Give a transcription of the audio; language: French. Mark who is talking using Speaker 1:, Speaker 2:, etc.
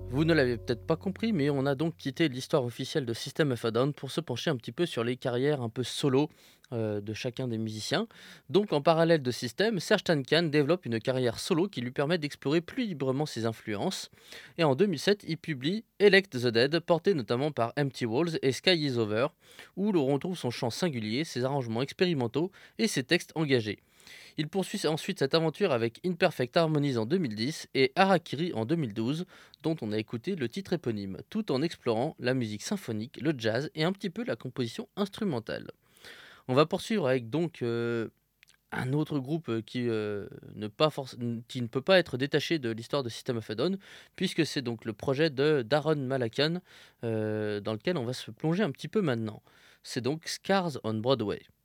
Speaker 1: Vous ne l'avez peut-être pas compris, mais on a donc quitté l'histoire officielle de System of a Down pour se pencher un petit peu sur les carrières un peu solo de chacun des musiciens. Donc en parallèle de System, Serj Tankian développe une carrière solo qui lui permet d'explorer plus librement ses influences. Et en 2007, il publie Elect the Dead, porté notamment par Empty Walls et Sky is Over, où l'on retrouve son chant singulier, ses arrangements expérimentaux et ses textes engagés. Il poursuit ensuite cette aventure avec Imperfect Harmonies en 2010 et Harakiri en 2012, dont on a écouté le titre éponyme, tout en explorant la musique symphonique, le jazz et un petit peu la composition instrumentale. On va poursuivre avec donc un autre groupe qui ne peut pas être détaché de l'histoire de System of a Down, puisque c'est donc le projet de Daron Malakian dans lequel on va se plonger un petit peu maintenant. C'est donc Scars on Broadway.